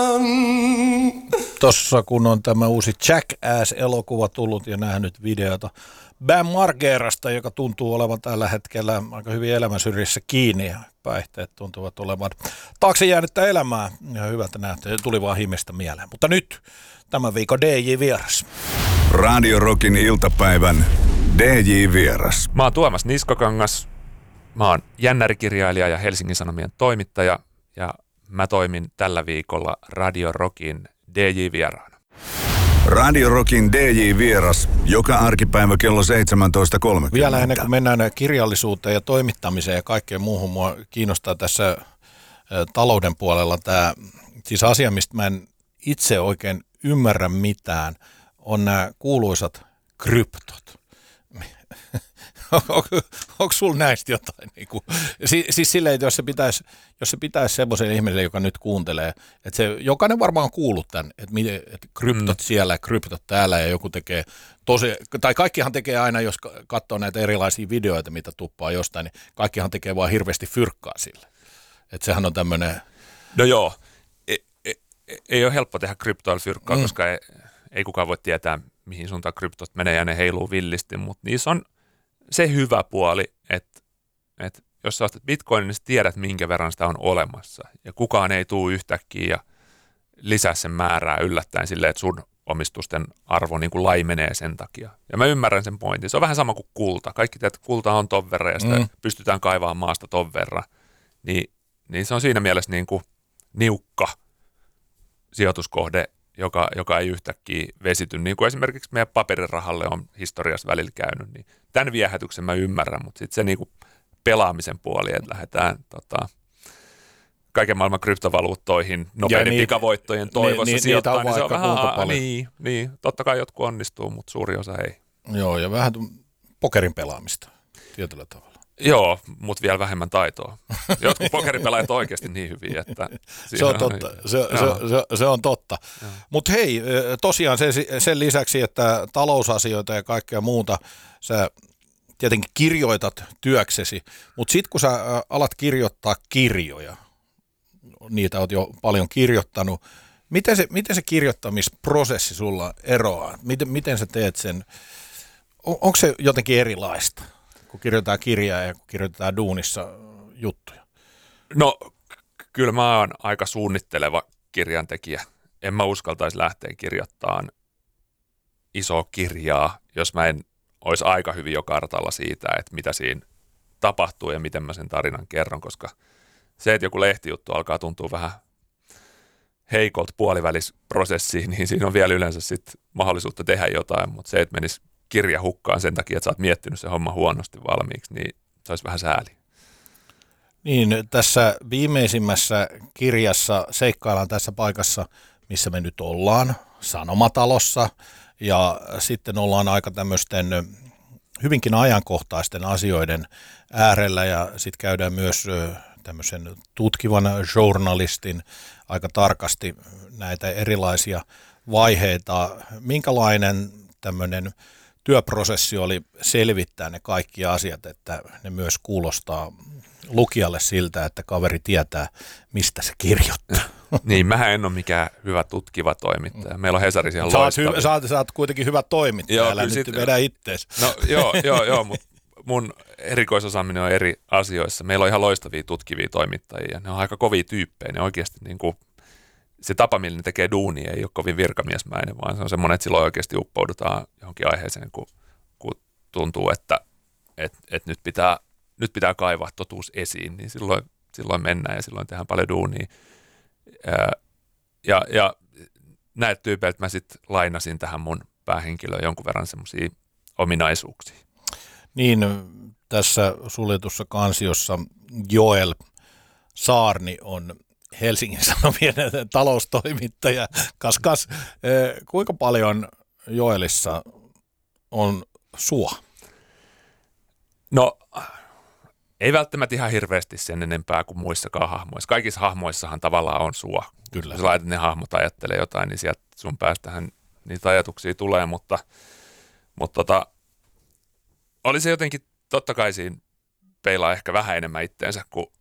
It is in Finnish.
Tossa kun on tämä uusi Jackass-elokuva tullut ja nähnyt videota Bam Margerasta, joka tuntuu olevan tällä hetkellä aika hyvin elämänsyrjissä kiinni ja päihteet tuntuvat olevan taakse jäänyttä elämää. Ja hyvältä näyttää, tuli vaan himestä mieleen. Mutta nyt tämän viikon DJ-vieras. Radio Rockin iltapäivän DJ-vieras. Mä oon Tuomas Niskokangas. Mä oon jännärikirjailija ja Helsingin Sanomien toimittaja ja mä toimin tällä viikolla Radio Rockin DJ-vieraana. Radio Rockin DJ-vieras joka arkipäivä kello 17.30. Vielä ennen kuin mennään kirjallisuuteen ja toimittamiseen ja kaikkeen muuhun, mua kiinnostaa tässä talouden puolella tämä, siis asia, mistä mä en itse oikein ymmärrä mitään, on nämä kuuluisat kryptot. Onko sulla näistä jotain? Siis silleen, että jos se pitäisi semmoisen ihmisen, joka nyt kuuntelee, että se, jokainen varmaan on kuullut tämän, että kryptot siellä ja kryptot täällä ja joku tekee tai kaikkihan tekee aina, jos katsoo näitä erilaisia videoita, mitä tuppaa jostain, niin kaikkihan tekee vaan hirveästi fyrkkaa sille. Että sehän on tämmöinen... No joo, ei ole helppo tehdä kryptoilla fyrkkaa, koska ei kukaan voi tietää, mihin suuntaan kryptot menee ja ne heiluu villisti, mutta niissä on se hyvä puoli, että jos sä ostat bitcoinin, niin sä tiedät, minkä verran sitä on olemassa. Ja kukaan ei tule yhtäkkiä ja lisää sen määrää yllättäen silleen, että sun omistusten arvo niin kuin laimenee sen takia. Ja mä ymmärrän sen pointin. Se on vähän sama kuin kulta. Kaikki tiedät, että kulta on ton verran ja sitä pystytään kaivamaan maasta ton verran. Niin se on siinä mielessä niin kuin niukka sijoituskohde, joka ei yhtäkkiä vesity, niin kuin esimerkiksi meidän paperirahalle on historiassa välillä käynyt, niin tämän viehätyksen mä ymmärrän, mutta sitten se niin kuin pelaamisen puoli, että lähdetään kaiken maailman kryptovaluuttoihin nopeiden pikavoittojen toivossa sijoittaa, niin se on vähän, niin, totta kai jotkut onnistuu, mutta suuri osa ei. Joo, ja vähän pokerin pelaamista tietyllä tavalla. Joo, mutta vielä vähemmän taitoa. Jotkut pokeripelaajat on oikeasti niin hyviä, että... Se on totta, se on totta. Mutta hei, tosiaan sen lisäksi, että talousasioita ja kaikkea muuta, sä tietenkin kirjoitat työksesi, mutta sitten kun sä alat kirjoittaa kirjoja, niitä oot jo paljon kirjoittanut, miten se kirjoittamisprosessi sulla eroaa? Miten sä teet sen? Onko se jotenkin erilaista, kun kirjoitetaan kirjaa ja kun kirjoitetaan duunissa juttuja? No, kyllä mä oon aika suunnitteleva kirjantekijä. En mä uskaltaisi lähteä kirjoittamaan isoa kirjaa, jos mä en olisi aika hyvin jo kartalla siitä, että mitä siinä tapahtuu ja miten mä sen tarinan kerron, koska se, että joku lehtijuttu alkaa tuntua vähän heikolta puolivälisprosessiin, niin siinä on vielä yleensä sit mahdollisuutta tehdä jotain, mutta se, että menisi kirja hukkaan sen takia, että sä oot miettinyt sen homman huonosti valmiiksi, niin se olisi vähän sääli. Niin, tässä viimeisimmässä kirjassa seikkaillaan tässä paikassa, missä me nyt ollaan, Sanomatalossa, ja sitten ollaan aika tämmöisten hyvinkin ajankohtaisten asioiden äärellä, ja sitten käydään myös tämmöisen tutkivan journalistin aika tarkasti näitä erilaisia vaiheita. Minkälainen tämmöinen työprosessi oli selvittää ne kaikki asiat, että ne myös kuulostaa lukijalle siltä, että kaveri tietää, mistä se kirjoittaa. Niin, mähän en ole mikään hyvä tutkiva toimittaja. Meillä on Hesarissa ihan loistavia. Sä oot kuitenkin hyvä toimittaja, älä nyt vedä ittees. No joo, mutta mun erikoisosaaminen on eri asioissa. Meillä on ihan loistavia tutkivia toimittajia. Ne on aika kovia tyyppejä. Ne oikeasti niin kuin, se tapa, millä ne tekee duunia, ei ole kovin virkamiesmäinen, vaan se on semmoinen, että silloin oikeasti uppoudutaan johonkin aiheeseen, kun tuntuu, että nyt pitää kaivaa totuus esiin, niin silloin mennään ja silloin tehdään paljon duunia. Ja näitä tyypeiltä mä sitten lainasin tähän mun päähenkilöön jonkun verran semmoisia ominaisuuksia. Niin, tässä suljetussa kansiossa Joel Saarni on Helsingin Sanomien taloustoimittaja. Kas, kuinka paljon Joelissa on sua? No, ei välttämättä ihan hirveästi sen enempää kuin muissakaan hahmoissa. Kaikissa hahmoissahan tavallaan on sua. Kyllä. Jos laitat ne hahmot ajattelee jotain, niin sieltä sun päästähän niitä ajatuksia tulee, mutta oli se jotenkin, totta kai siinä peilaa ehkä vähän enemmän itteensä kuin